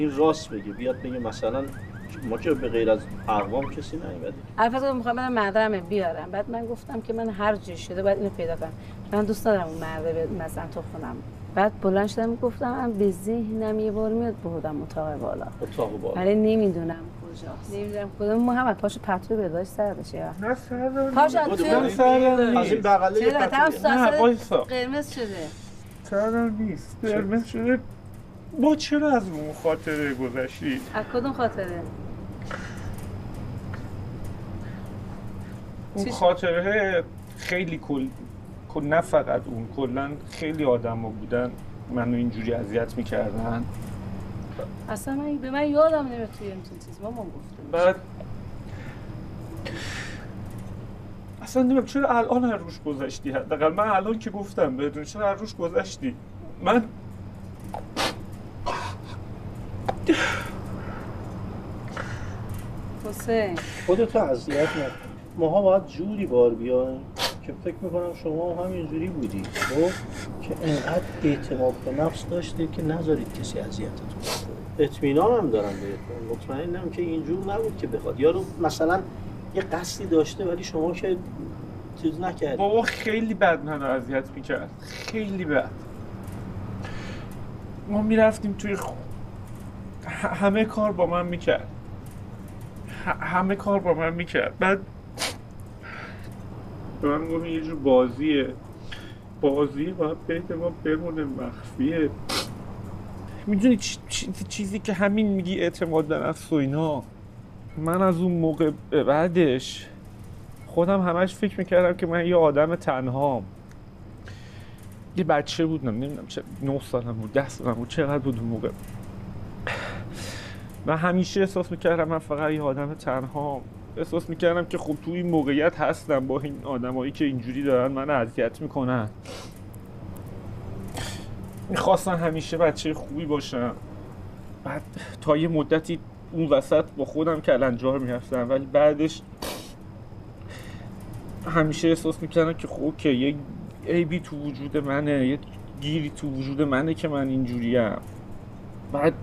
این راست بگه، بیاد بگه مثلا ما که به غیر از اقوام کسی نیومده. البته میخوام برم مردمه بیارم. بعد من گفتم که من هر جور شده باید اینو پیدا کنم. من دوست دارم اون مرده مثلا تو خونم. بعد بلند شدم گفتم من به ذهنم یه بار میاد بردم اتاق بالا. اتاق بالا. ولی نمیدونم کجاست. نمیدونم کدوم. محمد پاشو پتو برداشت سردش یا نه سردم پاشو سردم از این بغله یه پتو. نه وایسا. قرمز شده. سردم نیست. قرمز شده. با چرا از اون خاطره گذشتی؟ از کدوم خاطره؟ اون خاطره خیلی نه فقط اون، کلا خیلی آدم ها بودن منو اینجوری اذیت میکردن. اصلا به من یادم نمیاد توی این چیز مامان گفتم. بعد اصلا نمیدونم چرا الان هر روش گذشتی. حداقل من الان که گفتم بدون چرا هر روش گذشتی. من حسین خودتو اذیت نکن. ماها باید جوری بار بیایم که فکر میکنم شما هم همینجوری بودی، خب که انقدر اعتماد به نفس داشتید که نذارید کسی اذیتتون کنه. اطمینان هم دارم بهتون، مطمئنم که اینجور نبود که بخواد یارو مثلا یه قصدی داشته ولی شما که چیز نکردید. بابا خیلی بد منو اذیت میکرد، خیلی بد. ما میرفتیم توی همه کار با من میکرد، همه کار با من میکرد. بعد به من گفت یه جور بازیه باید بین ما بمونه، مخفیه. میدونی چیزی که همین میگی اعتماد به نفس و اینا، من از اون موقع بعدش خودم همش فکر میکردم که من یه آدم تنهام. یه بچه بودم، نمیدونم چه 9 سالم بود 10 سالم بود چقدر بود اون موقع. من همیشه احساس میکردم من فقط یه آدم تنهام. احساس میکردم که خب تو این موقعیت هستم با این آدمایی که اینجوری دارن من اذیت میکنن. میخواستن همیشه بچه خوبی باشم. بعد تا یه مدتی اون وسط با خودم کلنجار میرفتم، ولی بعدش همیشه احساس میکردم که خب که یه عیبی تو وجود منه، یه گیری تو وجود منه که من اینجوریم. بعد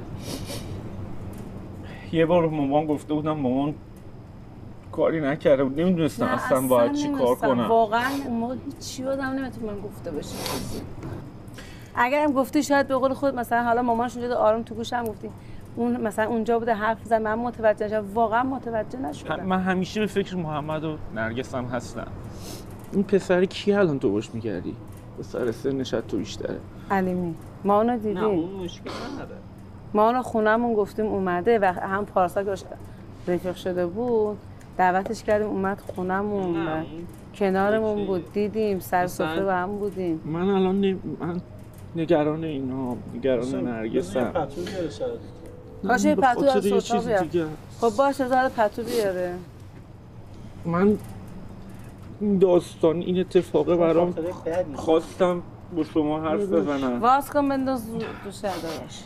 یه بار مامان گفته بودم، مامان کاری نکرده بود، نمیدونستم اصلا باید چی کار کنم. واقعا اون موقع هیچی یادم نمیاد تو من گفته باشی. اگرم گفتی شاید به قول خود مثلا حالا مامانش اونجا آروم تو گوشم گفتی اون مثلا اونجا بوده حرف زد من متوجه نشدم، واقعا متوجه نشدم. من همیشه به فکر محمد و نرگس هم هستم. این پسر کی الان تو باش میگردی؟ پسر سنش تو بیشتره. علیمی ما اونو دیدیم. نه اون مشکل نداره. ما اونو خونمون گفتیم اومده و هم پارسا که رفیق شده بود دعوتش کردیم اومد خونمون و کنارمون بود، دیدیم سر سفره با هم بودیم. من الان من نگران اینا، نگران نرگسم. پتو بیاره سرت. باشه پتو از اتاق بیار. خب باشه زاد پتو بیاره. من این داستان این اتفاقه برام خواستم با شما حرف بزنم. واس کن بنداز تو شدهش.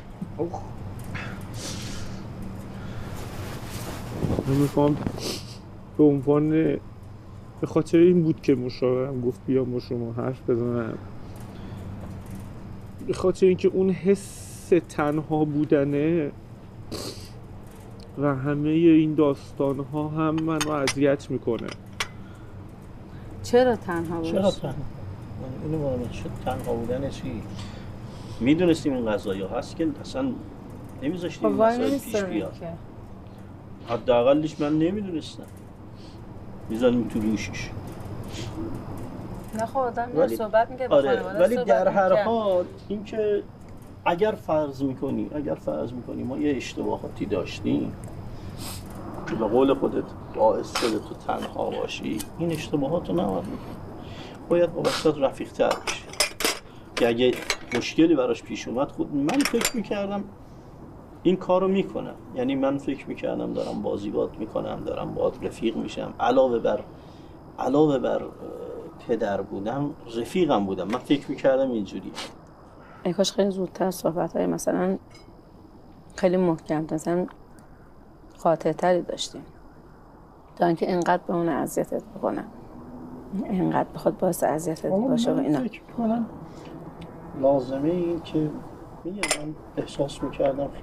من میخوام به عنوان به خاطر این بود که مشاورم گفت بیام با شما حرف بزنم، به خاطر اینکه اون حس تنها بودنه و همه این داستان ها هم منو اذیت میکنه. چرا تنها باشی؟ چرا تنها؟ اینو مهم شد تنها بودن چی؟ میدونستیم این قضایا هست که اصلا نمیذاشتیم این مسائل پیش بیاد. حداقلش من نمیدونستم. میذاریم تو گوشش. نه خب آدم صحبت میگه با خانواده. ولی در هر حال اینکه اگر فرض میکنی ما یه اشتباهاتی داشتیم که به قول خودت باعث شده تو تنها باشی، این اشتباهات رو نباید میکنی. باید با بچه‌ت رفیق‌تر بشی که اگه مشکلی براش پیش اومد خود من فکر میکردم این کارو میکنم، یعنی من فکر میکردم دارم بازی باد میکنم، دارم باهات رفیق میشم، علاوه بر پدر بودم رفیقم بودم. من فکر میکردم اینجوری. ای کاش خیلی زودتر صحبت‌های مثلا خیلی محکم مثلا قاطع‌تری داشتیم تا اینکه اینقدر به اون اذیتت بکنم، اینقدر بخواد باعث اذیتت باشه و اینا. فکر میکنم لازمه این که میگم من احساس میکردم